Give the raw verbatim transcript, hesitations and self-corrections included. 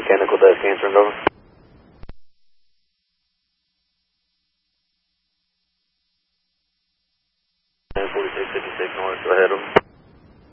mechanical desk answering over. forty-six fifty-six north, go ahead.